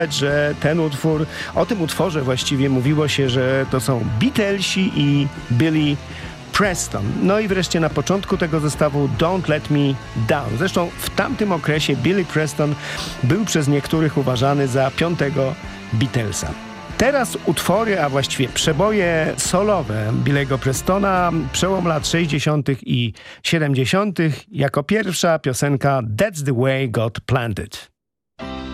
że o tym utworze właściwie mówiło się, że to są Beatlesi i Billy Preston. No i wreszcie na początku tego zestawu Don't Let Me Down. Zresztą w tamtym okresie Billy Preston był przez niektórych uważany za piątego Beatlesa. Teraz utwory, a właściwie przeboje solowe Billy'ego Prestona, przełom lat 60. i 70. jako pierwsza piosenka That's the Way God Planned It.